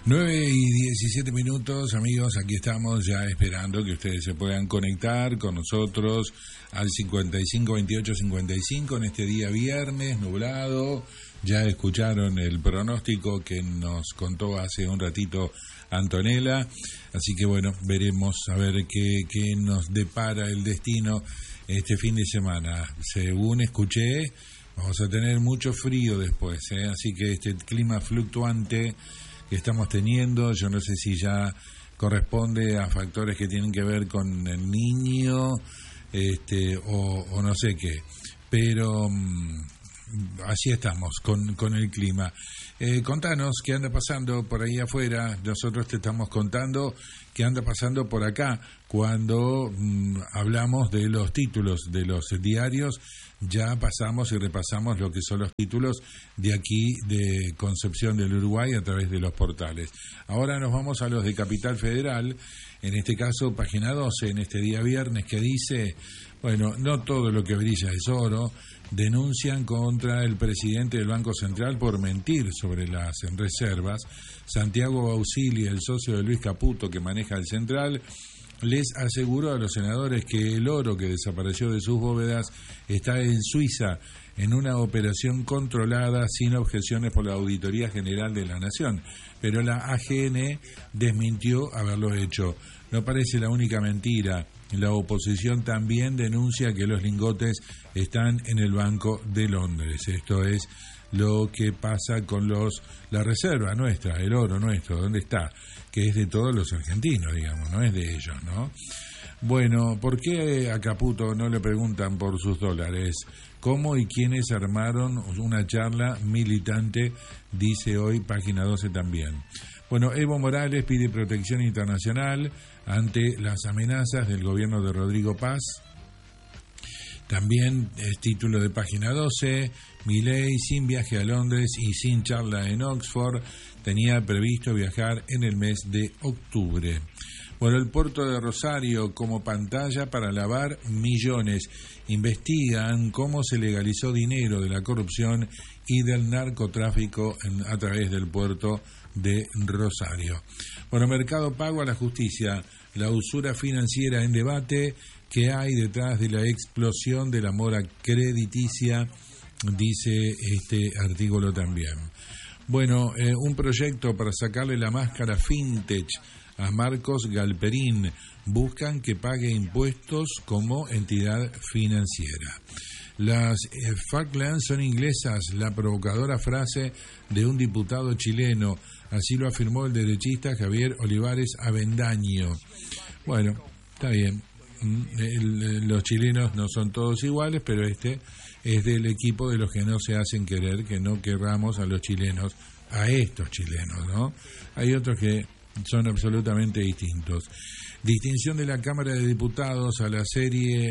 9:17, amigos, aquí estamos ya esperando que ustedes se puedan conectar con nosotros al 552855 en este día viernes nublado. Ya escucharon el pronóstico que nos contó hace un ratito Antonella, así que bueno, veremos a ver qué nos depara el destino este fin de semana. Según escuché, vamos a tener mucho frío después, así que este clima fluctuante que estamos teniendo, yo no sé si ya corresponde a factores que tienen que ver con el niño, o no sé qué, pero así estamos con el clima. Contanos qué anda pasando por ahí afuera. Nosotros te estamos contando qué anda pasando por acá cuando hablamos de los títulos de los diarios. Ya pasamos y repasamos lo que son los títulos de aquí de Concepción del Uruguay a través de los portales. Ahora nos vamos a los de Capital Federal, en este caso página 12, en este día viernes, que dice, bueno, no todo lo que brilla es oro. Denuncian contra el presidente del Banco Central por mentir sobre las reservas. Santiago Bausili, el socio de Luis Caputo que maneja el Central, les aseguró a los senadores que el oro que desapareció de sus bóvedas está en Suiza en una operación controlada sin objeciones por la Auditoría General de la Nación, pero la AGN desmintió haberlo hecho. No parece la única mentira. La oposición también denuncia que los lingotes están en el Banco de Londres. Esto es lo que pasa con la reserva nuestra, el oro nuestro, ¿dónde está? Que es de todos los argentinos, digamos, no es de ellos, ¿no? Bueno, ¿por qué a Caputo no le preguntan por sus dólares? ¿Cómo y quiénes armaron una charla militante? Dice hoy página 12 también. Bueno, Evo Morales pide protección internacional ante las amenazas del gobierno de Rodrigo Paz. También es título de página 12, Milei sin viaje a Londres y sin charla en Oxford, tenía previsto viajar en el mes de octubre. Bueno, el puerto de Rosario como pantalla para lavar millones. Investigan cómo se legalizó dinero de la corrupción y del narcotráfico a través del puerto de Rosario. Bueno, Mercado Pago a la justicia, la usura financiera en debate, ¿qué hay detrás de la explosión de la mora crediticia? Dice este artículo también. Bueno, un proyecto para sacarle la máscara fintech a Marcos Galperín. Buscan que pague impuestos como entidad financiera. Las Falklands son inglesas, la provocadora frase de un diputado chileno. Así lo afirmó el derechista Javier Olivares Avendaño. Bueno, está bien. Los chilenos no son todos iguales, pero este es del equipo de los que no se hacen querer, que no querramos a los chilenos, a estos chilenos, ¿no? Hay otros que son absolutamente distintos. Distinción de la Cámara de Diputados a la serie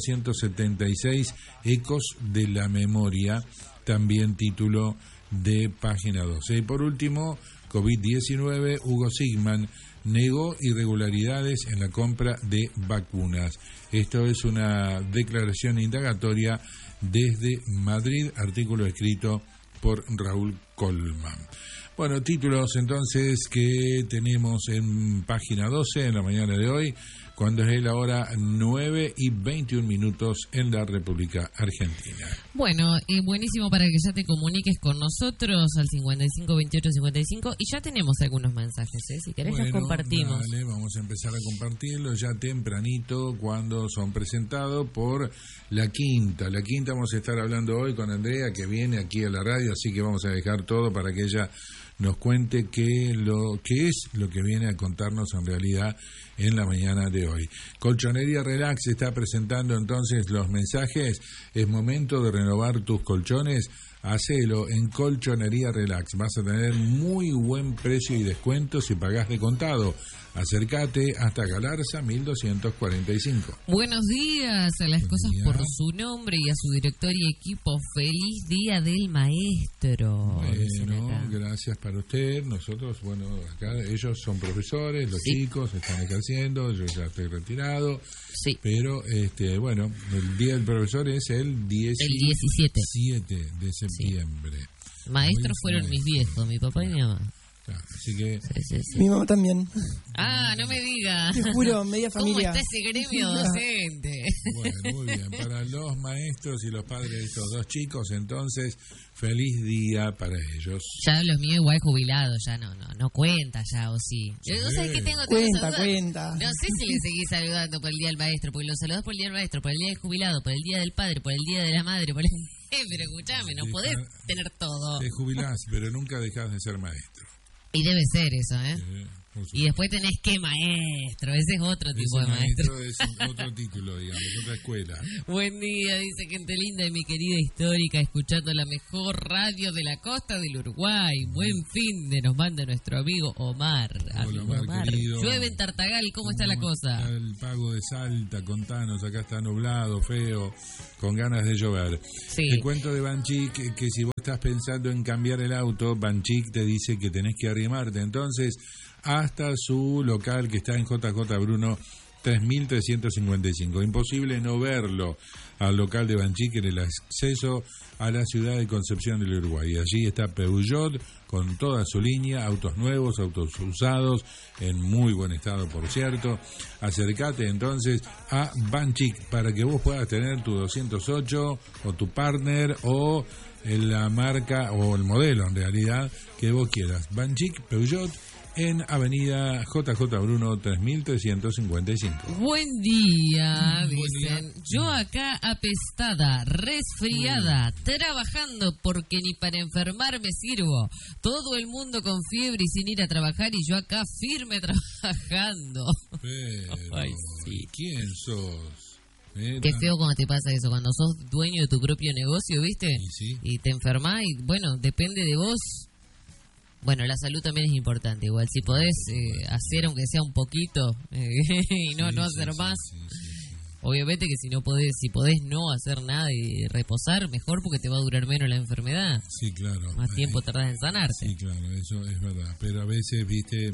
1976, Ecos de la Memoria, también título de página 12. Y por último, COVID-19, Hugo Sigman negó irregularidades en la compra de vacunas. Esto es una declaración indagatoria desde Madrid, artículo escrito por Raúl Colman. Bueno, títulos entonces que tenemos en página 12 en la mañana de hoy, cuando es la hora 9:21 en la República Argentina. Bueno, buenísimo para que ya te comuniques con nosotros al 552855 y ya tenemos algunos mensajes, si querés los compartimos. Dale, vamos a empezar a compartirlos ya tempranito cuando son presentados por La Quinta. La Quinta vamos a estar hablando hoy con Andrea, que viene aquí a la radio, así que vamos a dejar todo para que ella nos cuente qué es lo que viene a contarnos en realidad en la mañana de hoy. Colchonería Relax está presentando entonces los mensajes. Es momento de renovar tus colchones. Hacelo en Colchonería Relax. Vas a tener muy buen precio y descuento si pagás de contado. Acércate hasta Galarza 1245. Buenos días a las cosas por su nombre y a su director y equipo. Feliz Día del Maestro. Bueno, gracias para usted. Nosotros, bueno, acá ellos son profesores, los chicos están ejerciendo, yo ya estoy retirado. Sí. Pero, bueno, el Día del Profesor es el 17 de septiembre. Sí. Maestros fueron mis viejos, mi papá y mi mamá. Claro, así que... Sí. Mi mamá también. Ah, no me digas. Te juro, media familia. ¿Cómo está ese gremio docente? Bueno, muy bien. Para los maestros y los padres de estos dos chicos, entonces, feliz día para ellos. Ya los míos igual jubilados, ya no cuenta ya, o sí. Sí. No sé qué tengo Cuenta. No sé si le seguís saludando por el día del maestro, porque los saludás por el día del maestro, por el día del jubilado, por el día del padre, por el día de la madre, por el... pero escuchame, no podés tener todo. Te jubilás, pero nunca dejás de ser maestro. Y debe ser eso, ¿eh? Y después tenés que maestro, ese es otro tipo de maestro. Es otro título, digamos, otra escuela. Buen día, dice gente linda y mi querida histórica, escuchando la mejor radio de la costa del Uruguay. Buen fin de nos manda nuestro amigo Omar. Hola, Omar, querido. Llueve en Tartagal, ¿cómo está la cosa? Está el pago de Salta, contanos, acá está nublado, feo, con ganas de llover. Sí. Te cuento de Banchik que si vos estás pensando en cambiar el auto, Banchik te dice que tenés que arrimarte. Entonces, hasta su local que está en JJ Bruno 3355. Imposible no verlo al local de Banchik en el acceso a la ciudad de Concepción del Uruguay. Allí está Peugeot con toda su línea, autos nuevos, autos usados, en muy buen estado, por cierto. Acércate entonces a Banchik para que vos puedas tener tu 208 o tu partner o la marca o el modelo en realidad que vos quieras. Banchik, Peugeot, en Avenida JJ Bruno 3355. Buen día, dicen. Yo acá apestada, resfriada, trabajando porque ni para enfermar me sirvo. Todo el mundo con fiebre y sin ir a trabajar y yo acá firme trabajando. Pero, ay, sí. ¿Quién sos? Qué feo cuando te pasa eso, cuando sos dueño de tu propio negocio, ¿viste? Y te enfermás y, bueno, depende de vos. Bueno, la salud también es importante, igual. Si podés hacer, aunque sea un poquito, y no hacer más. Obviamente que si podés no hacer nada y reposar, mejor porque te va a durar menos la enfermedad. Sí, claro. Más tiempo tardás en sanarte. Sí, claro, eso es verdad. Pero a veces, viste,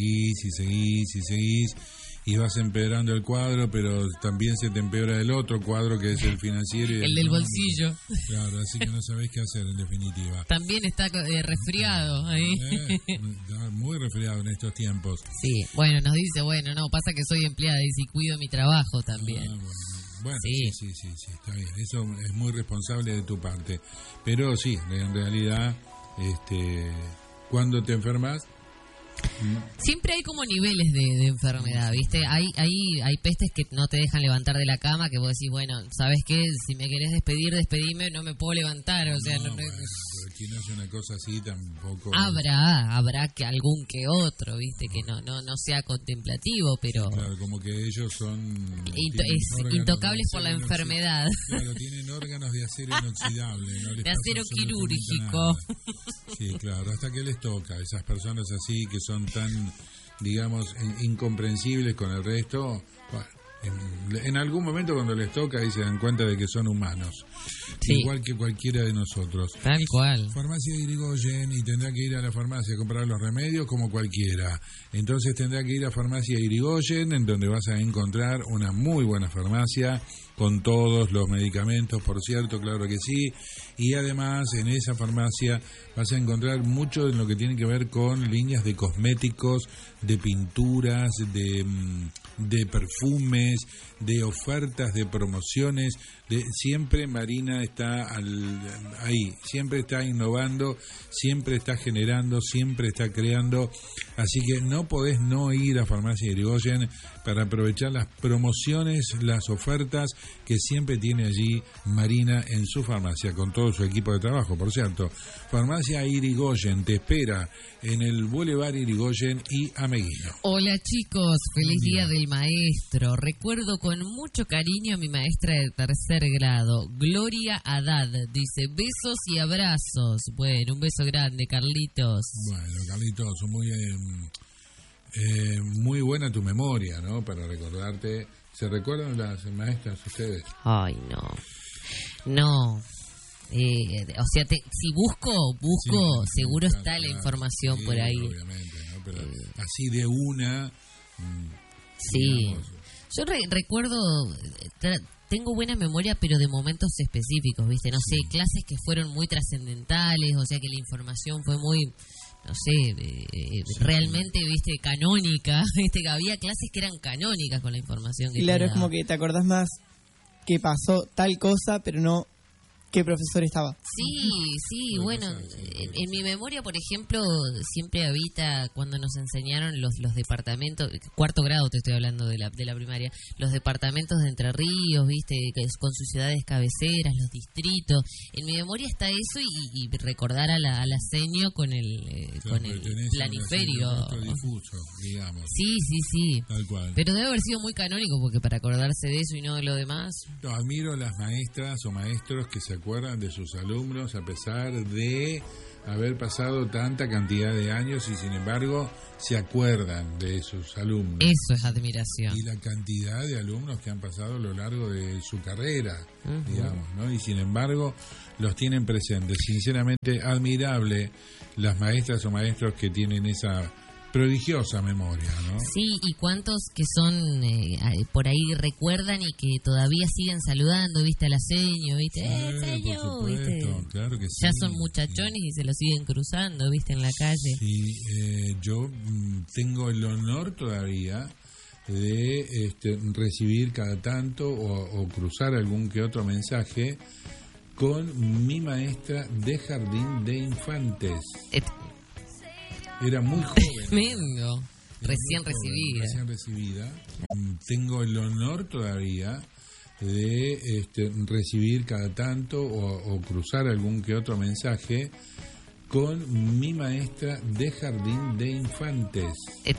seguís y vas empeorando el cuadro, pero también se te empeora el otro cuadro que es el financiero. Y el del bolsillo. Claro, así que no sabés qué hacer en definitiva. También está resfriado ahí. Muy resfriado en estos tiempos. Sí, bueno, nos dice, pasa que soy empleada y si cuido mi trabajo también. Bueno, sí, está bien. Eso es muy responsable de tu parte. Pero sí, en realidad, cuando te enfermas, siempre hay como niveles de enfermedad, ¿viste? Hay pestes que no te dejan levantar de la cama, que vos decís, bueno, ¿sabes qué? Si me querés despedir, despedime, no me puedo levantar, o sea... Bueno, pero quien hace una cosa así tampoco... Habrá que algún que otro, ¿viste? Que no sea contemplativo, pero... Sí, claro, como que ellos son... intocables por la enfermedad. Claro, tienen órganos de acero inoxidable, ¿no? De acero quirúrgico. Sí, claro, hasta que les toca. Esas personas así que son tan, digamos, incomprensibles con el resto, bueno, en algún momento cuando les toca y se dan cuenta de que son humanos, sí, igual que cualquiera de nosotros. Tal cual. Farmacia Irigoyen, y tendrá que ir a la farmacia a comprar los remedios como cualquiera. Entonces tendrá que ir a Farmacia Irigoyen, en donde vas a encontrar una muy buena farmacia con todos los medicamentos, por cierto, claro que sí. Y además en esa farmacia vas a encontrar mucho en lo que tiene que ver con líneas de cosméticos, de pinturas, de perfumes, de ofertas, de promociones. Siempre Marina está ahí, siempre está innovando, siempre está generando, siempre está creando. Así que no podés no ir a Farmacia Irigoyen para aprovechar las promociones, las ofertas que siempre tiene allí Marina en su farmacia, con todo su equipo de trabajo, por cierto. Farmacia Irigoyen te espera en el Boulevard Irigoyen y Ameguino. Hola chicos, feliz día del maestro. Recuerdo con mucho cariño a mi maestra de tercer grado, Gloria Haddad. Dice, besos y abrazos. Bueno, un beso grande, Carlitos. Bueno, Carlitos, muy buena tu memoria, ¿no? Para recordarte. ¿Se recuerdan las maestras ustedes? Ay, no. O sea, si busco, sí, seguro está claro, la información sí, por ahí. Obviamente, ¿no? Pero así de una... sí. Digamos, yo recuerdo... tengo buena memoria, pero de momentos específicos, ¿viste? No sé, clases que fueron muy trascendentales, o sea que la información fue muy no sé, realmente, viste, canónica, viste, que había clases que eran canónicas con la información que Claro, te es daba. como que te acordás más que pasó tal cosa, pero no qué profesor estaba. Sí, bueno, en mi memoria, por ejemplo, siempre habita cuando nos enseñaron los departamentos, cuarto grado te estoy hablando de la primaria, los departamentos de Entre Ríos, viste, que es con sus ciudades cabeceras, los distritos. En mi memoria está eso y recordar a la seño con el planiferio. Difuso, digamos. Sí. Tal cual. Pero debe haber sido muy canónico porque para acordarse de eso y no de lo demás. No, admiro las maestras o maestros que se acuerdan de sus alumnos a pesar de haber pasado tanta cantidad de años y sin embargo se acuerdan de sus alumnos. Eso es admiración. Y la cantidad de alumnos que han pasado a lo largo de su carrera, digamos, ¿no? Y sin embargo los tienen presentes. Sinceramente admirable las maestras o maestros que tienen esa prodigiosa memoria, ¿no? Sí, y cuántos que son por ahí recuerdan y que todavía siguen saludando, viste, a la seño, viste, seño, por supuesto, viste. Claro que sí. Ya son muchachones y se lo siguen cruzando, viste, en la calle. Sí, yo tengo el honor todavía de recibir cada tanto o cruzar algún que otro mensaje con mi maestra de jardín de infantes. Era muy joven. Tremendo. Recién recibida. Tengo el honor todavía de recibir cada tanto o cruzar algún que otro mensaje con mi maestra de jardín de infantes.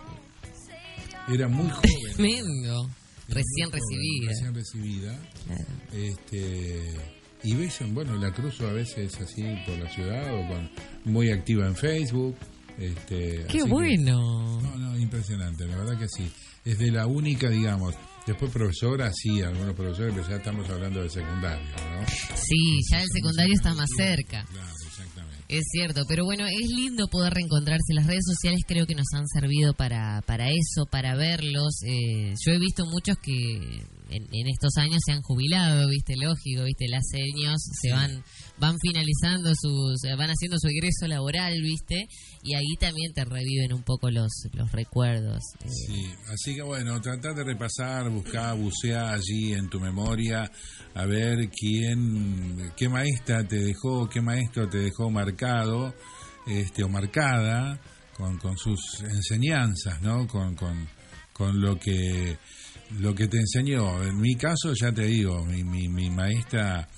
Era muy joven. Tremendo. Recién recibida. Claro. Y bueno, la cruzo a veces así por la ciudad o muy activa en Facebook. ¡Qué bueno! No, impresionante, la verdad que sí. Es de la única, digamos. Después profesora, sí, algunos profesores, pero ya estamos hablando de secundario, ¿no? Sí, ya el secundario está más cerca. Claro, exactamente. Es cierto, pero bueno, es lindo poder reencontrarse. Las redes sociales creo que nos han servido para eso, para verlos. Yo he visto muchos que en estos años se han jubilado, viste, lógico, viste, las seños se van finalizando van haciendo su egreso laboral, viste, y ahí también te reviven un poco los recuerdos. Sí, así que bueno, tratar de repasar, buscar, bucear allí en tu memoria, a ver qué maestra te dejó, qué maestro te dejó marcado, o marcada con sus enseñanzas, ¿no? Con lo que te enseñó. En mi caso, ya te digo, mi maestra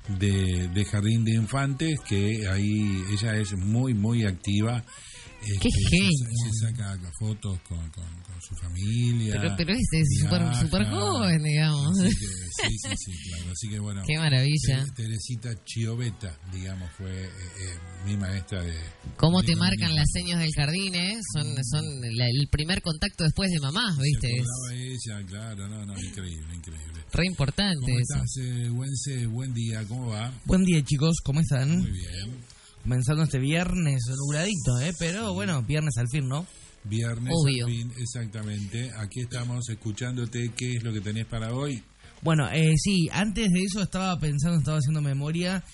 de jardín de infantes, que ahí ella es muy, muy activa. ¡Qué genia! Se saca fotos con su familia. Pero es súper joven, digamos. Sí, claro. Así que bueno. ¡Qué maravilla! Teresita Chioveta, digamos, fue mi maestra de... ¿Cómo te marcan las señas del jardín, Son el primer contacto después de mamá, ¿viste? Se ella, claro, no, increíble. Re importante. ¿Cómo estás, Güense? Buen día, ¿cómo va? Buen día, chicos, ¿cómo están? Muy bien. Comenzando este viernes nubladito, pero bueno, viernes al fin, ¿no? Viernes Obvio. al fin, exactamente. Aquí estamos escuchándote. ¿Qué es lo que tenés para hoy? Bueno, sí, antes de eso estaba haciendo memoria.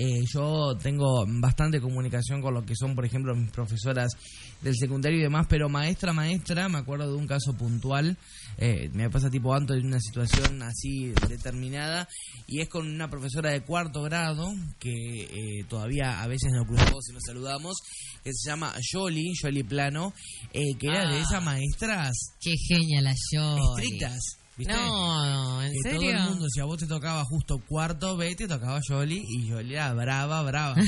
Yo tengo bastante comunicación con lo que son, por ejemplo, mis profesoras del secundario y demás, pero maestra, me acuerdo de un caso puntual. Me pasa tipo antes de una situación así determinada, y es con una profesora de cuarto grado que todavía a veces nos cruzamos y nos saludamos, que se llama Yoli Plano, que era de esas maestras ¡Qué genia la Yoli! estrictas, ¿viste? No, ¿en serio? Todo el mundo, si a vos te tocaba justo cuarto B, te tocaba Yoli, y Yoli era brava.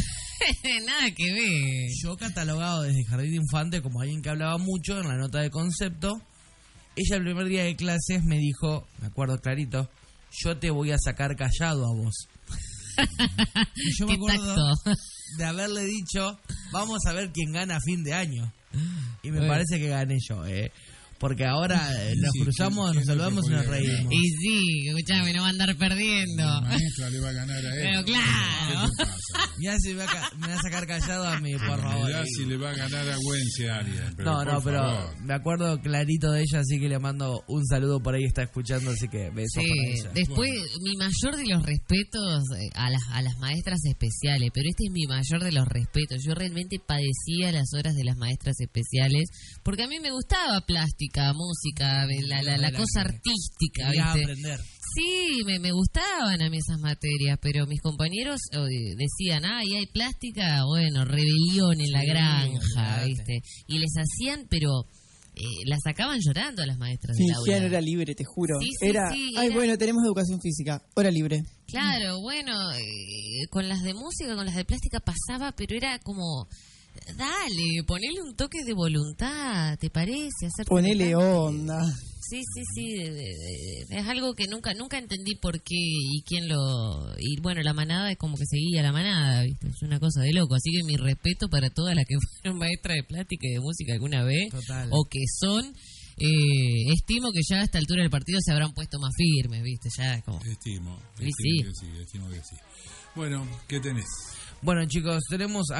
Nada que ver. Yo catalogado desde jardín de infante como alguien que hablaba mucho en la nota de concepto. Ella el primer día de clases me dijo, me acuerdo clarito, yo te voy a sacar callado a vos. Y yo me acuerdo de haberle dicho, vamos a ver quién gana a fin de año. Y me parece que gané yo, porque ahora nos cruzamos, nos saludamos y nos reímos. Y sí, escuchame, no va a andar perdiendo. La maestra le va a ganar a él. Pero claro. ¿Qué te pasa? Ya se me va a sacar callado a mí, por favor. Ya si le va a ganar a Gwen Arias. No, pero me acuerdo clarito de ella, así que le mando un saludo por ahí, está escuchando, así que besos para ella. Después, mi mayor de los respetos a las maestras especiales, pero este es mi mayor de los respetos. Yo realmente padecía las horas de las maestras especiales, porque a mí me gustaba plástica, música, la cosa artística, ¿viste? Aprender. Sí, me gustaban a mí esas materias, pero mis compañeros decían, y hay plástica, bueno, rebelión en la granja, ¿viste? Y les hacían, pero las sacaban llorando a las maestras del aula. Fingían hora libre, te juro. Era, bueno, tenemos educación física, hora libre. Claro, bueno, con las de música, con las de plástica pasaba, pero era como... Dale, ponele un toque de voluntad, ¿te parece? Ponele onda. Sí, es algo que nunca entendí por qué y quién lo... Y bueno, la manada es como que seguía la manada, ¿viste? Es una cosa de loco, así que mi respeto para todas las que fueron maestras de plástica y de música alguna vez. Total. O que son... estimo que ya a esta altura del partido se habrán puesto más firmes, ¿viste? Ya es como... Estimo sí. que sí. Bueno, ¿qué tenés? Bueno, chicos, tenemos...